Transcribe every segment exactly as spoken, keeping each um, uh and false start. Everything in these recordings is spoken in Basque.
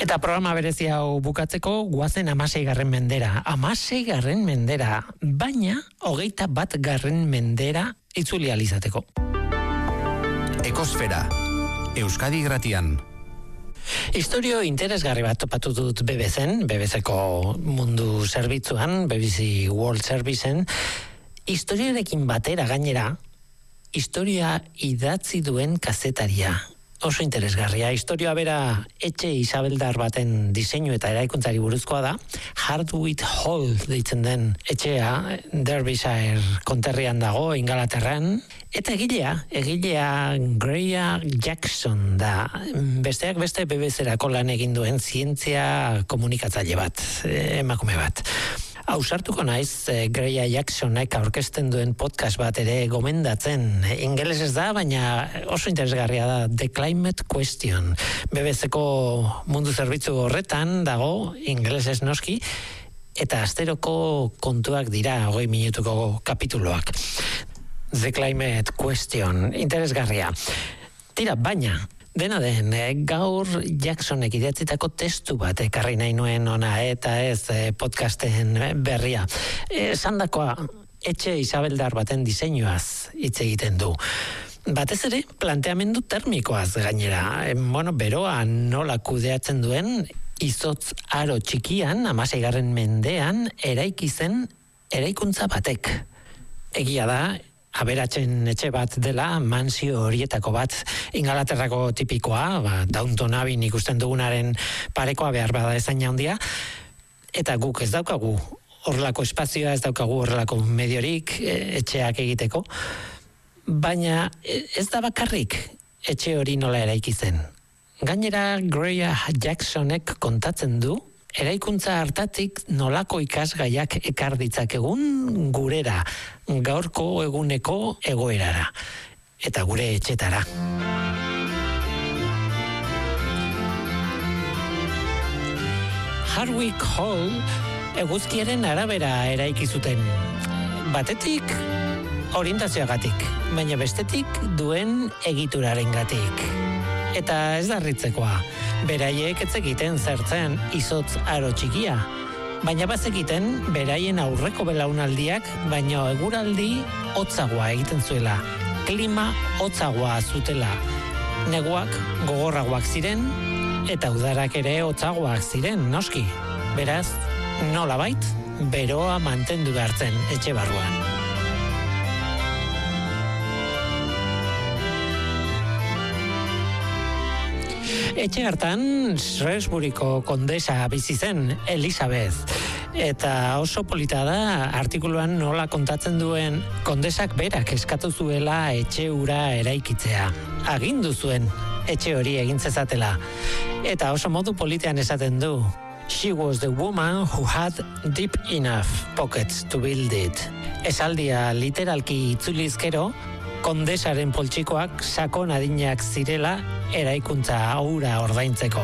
Eta programa berezi hau bukatzeko guazen hamaseigarren mendera. Hamaseigarren mendera, baina hogeita bat garren mendera itzuli alizateko. Ekosfera, Euskadi Irratian. Historio interesgarri bat topatu dut B B Cen, B B Ceko mundu zerbitzuan, B B C World Servicen, historiarekin batera gainera, historia idatzi duen kazetaria. Oso interesgarria. Historia bera etxe isabeldar baten diseinu eta eraikuntzari buruzkoa da. Hardwick Hall deitzen den etxea, Derbyshire konterrian dago, Ingalaterran. Eta egilea, egilea Greya Jackson da. Besteak beste B B Cerako lan egin duen zientzia komunikatzaile bat, emakume bat. Ausartuko naiz, Greya Jacksonek aurkezten duen podcast bat ere gomendatzen. Ingelesez da, baina oso interesgarria da. The Climate Question. B B Ceko mundu zerbitzu horretan dago, ingelesez noski, eta asteroko kontuak dira, hogei minutuko kapituloak. The Climate Question. Interesgarria. Tira, baina... Dena den, gaur Jacksonek idatzitako testu bat ekarri nahi nuen ona eta ez podcasten berria. Esandakoa etxe isabeldar baten diseinuaz hitz egiten du. Batez ere, planteamendu termikoaz gainera. Bueno, beroa nola kudeatzen duen izotz aro txikian, hamaseigarren mendean, eraiki zen eraikuntza batek. Egia da, aberatzen etxe bat dela, mansio horietako bat, Ingalaterrako tipikoa, ba, Downton Abbey ikusten dugunaren parekoa behar bada ezain handia, eta guk ez daukagu horrelako espazioa, ez daukagu horrelako mediorik etxeak egiteko, baina ez da bakarrik etxe hori nola eraiki zen. Gainera, Greya Jacksonek kontatzen du, eraikuntza hartatik nolako ikasgaiak ekar ditzakegun gurera, gaurko eguneko egoerara, eta gure etxetara. Hardwick Hall eguzkiaren arabera eraiki zuten. Batetik orientazioagatik, baina bestetik duen egiturarengatik. Eta ez da harritzekoa, beraiek ez egiten zertzen izotz aro txikia, baina bazekiten beraien aurreko belaunaldiak, baina eguraldi hotzagoa egiten zuela, klima hotzagoa zutela. Neguak gogorragoak ziren, eta udarak ere hotzagoak ziren, noski. Beraz, nolabait, beroa mantendu behartzen etxe barruan. Etxe hartan, Shrewsburyko kondesa bizi zen, Elizabeth. Eta oso polita da, artikuluan nola kontatzen duen kondesak berak eskatu zuela etxe hura eraikitzea. Agindu zuen etxe hori egin zezatela. Eta oso modu politean esaten du. She was the woman who had deep enough pockets to build it. Esaldia literalki itzulizkero, kondesaren poltsikoak sakon adinak zirela eraikuntza aura ordaintzeko.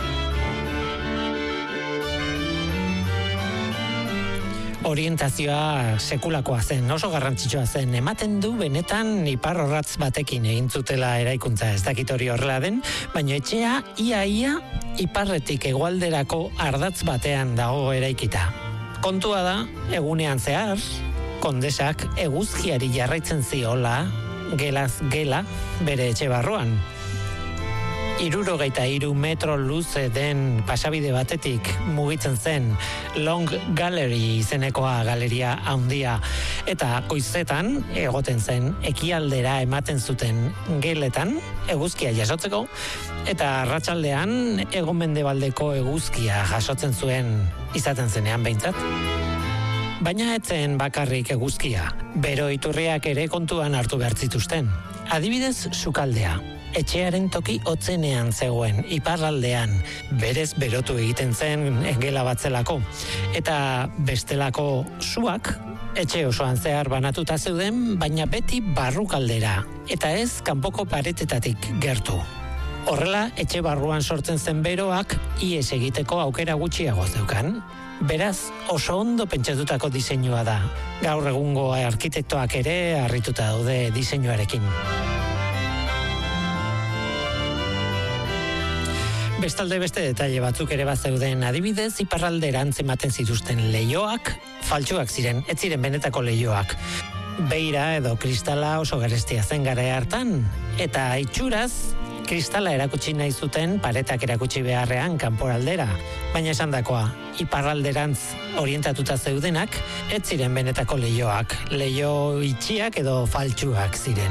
Orientazioa sekulakoa zen, oso garrantzitsua zen, ematen du benetan ipar orratz batekin egin zutela eraikuntza, ez dakit hori horrela den, baina etxea ia-ia iparretik hegoalderako ardatz batean dago eraikita. Kontua da, egunean zehar, kondesak eguzkiari jarraitzen ziola, gelaz gela, bere etxe barruan. Hirurogeita hiru metro luze den pasabide batetik mugitzen zen Long Gallery izenekoa galeria handia, eta goizetan egoten zen ekialdera ematen zuten geletan eguzkia jasotzeko, eta arratsaldean hego-mendebaldeko eguzkia jasotzen zuen izaten zenean behintzat. Baina etzen bakarrik eguzkia, bero iturriak ere kontuan hartu behar zituzten. Adibidez, sukaldea. Etxearen toki hotzenean zegoen, iparraldean, berez berotu egiten zen gela batzelako. Eta bestelako suak, etxe osoan zehar banatuta zeuden, baina beti barrukaldera, eta ez kanpoko paretetatik gertu. Horrela, etxe barruan sortzen zen beroak ihes egiteko aukera gutxiago zeukan. Beraz, oso ondo pentsatutako diseinua da. Gaur egungo arkitektoak ere harrituta daude diseinuarekin. Bestalde beste detaile batzuk ere bazeuden, adibidez, iparralderantz ematen zituzten leihoak faltsuak ziren, ez ziren benetako leihoak. Beira edo kristala oso garestia zen garai hartan, eta itxuraz kristala erakutsi nahi zuten paretak erakutsi beharrean kanporaldera, baina esandakoa, iparralderantz orientatuta zeudenak, ez ziren benetako leihoak, leiho itxiak edo faltsuak ziren.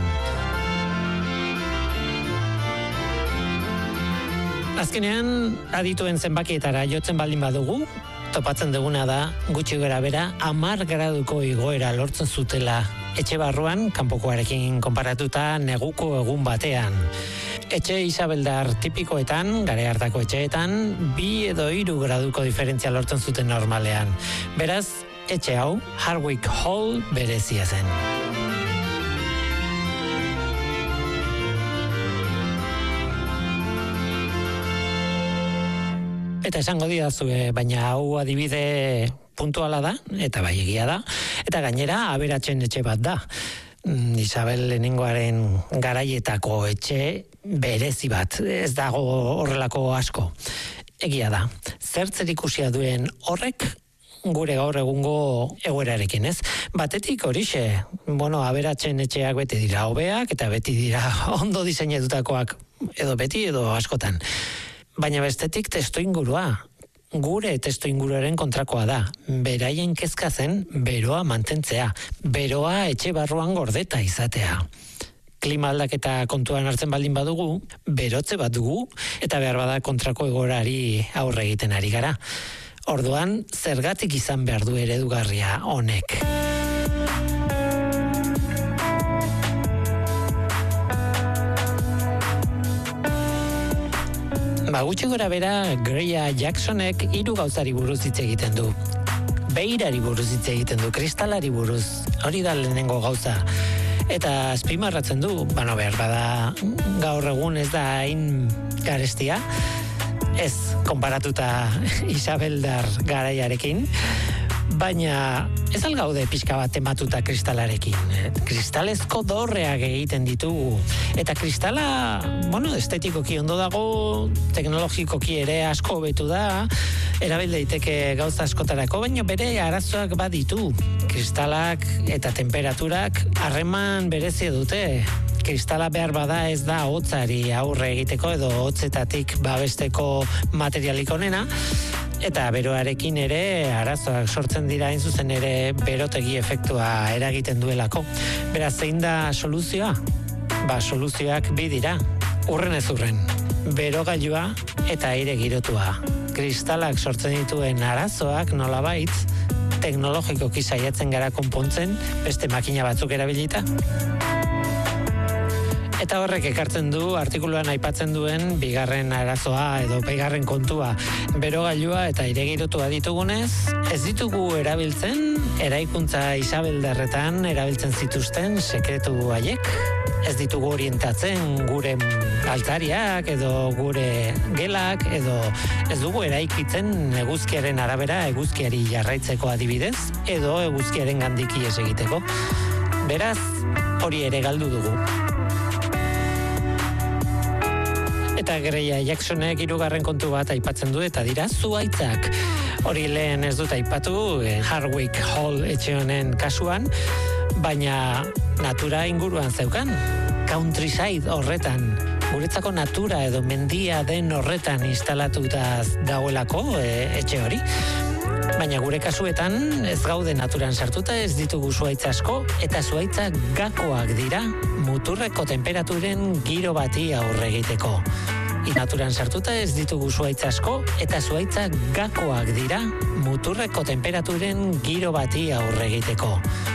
Azkenean, adituen zenbakietara jotzen baldin badugu, topatzen duguna da, gutxi gara bera, hamar graduko igoera lortzen zutela etxe barruan, kanpokoarekin konparatuta neguko egun batean. Etxe isabeldar tipikoetan, gare hartako etxeetan, bi edo hiru graduko diferentzia lortzen zuten normalean. Beraz, etxe hau, Hardwick Hall berezia zen. Eta esango didazue, baina hau adibide puntuala da, eta bai egia da, eta gainera aberatsen etxe bat da. Isabel lehenengoaren garaietako etxe berezi bat, ez dago horrelako asko. Egia da, zer zerikusia duen horrek gure gaur egungo egoerarekin, ez? Batetik horixe, bueno, aberatsen etxeak beti dira hobeak, eta beti dira ondo diseinatutakoak, edo beti edo askotan. Baina bestetik testuingurua, gure testuinguruaren kontrakoa da, beraien kezka zen beroa mantentzea, beroa etxe barruan gordeta izatea. Klima aldaketa kontuan hartzen baldin badugu, berotze bat dugu, eta behar bada kontrako egoerari aurre egiten ari gara. Orduan, zergatik izan behar du eredugarria honek. Ba, gutxi gora bera, Greya Jacksonek hiru gauzari buruz hitz egiten du. Beirari buruz hitz egiten du, kristalari buruz, hori da lehenengo gauza. Eta azpimarratzen du, bano behar bada gaur egun ez da hain garestia, ez konparatuta Isabeldar garaiarekin, baina ez algaude pixka bat tematuta kristalarekin. Kristalezko dorreak egiten ditugu. Eta kristala, bueno, estetikoki ondo dago, teknologikoki ere asko hobetu da, erabil daiteke gauza askotarako, baina bere arazoak baditu. Kristalak eta temperaturak harreman berezia dute. Kristala behar bada ez da hotzari aurre egiteko edo hotzetatik babesteko materialik onena, eta beroarekin ere arazoak sortzen dira hain zuzen ere berotegi efektua eragiten duelako. Beraz, zein da soluzioa? Ba, soluzioak bi dira, urren ez urren, berogailua eta aire girotua. Kristalak sortzen dituen arazoak nolabait, teknologikoki saiatzen gara konpontzen, beste makina batzuk erabilita. Eta horrek ekartzen du, artikuluan aipatzen duen bigarren arazoa edo bigarren kontua, berogailua eta airegirotua ditugunez, ez ditugu erabiltzen, eraikuntza isabeldarretan erabiltzen zituzten sekretu haiek, ez ditugu orientatzen gure altariak edo gure gelak, edo ez dugu eraikitzen eguzkiaren arabera eguzkiari jarraitzeko adibidez, edo eguzkiaren gandik ihes egiteko. Beraz, hori ere galdu dugu. Eta Greya Jacksonek hirugarren kontu bat aipatzen du, eta dira zuhaitzak. Hori lehen ez dut aipatu, Hardwick Hall etxe honen kasuan, baina natura inguruan zeukan. Countryside horretan, guretzako natura edo mendia den horretan instalatuta dagoelako e, etxe hori. Baina gure kasuetan ez gaude naturan sartuta, ez ditugu zuhaitz asko, eta zuhaitzak gakoak dira muturreko temperaturen giro bati aurre egiteko. Naturan sartuta ez ditugu zuhaitz asko, eta zuhaitzak gakoak dira muturreko temperaturen giro bati aurre egiteko.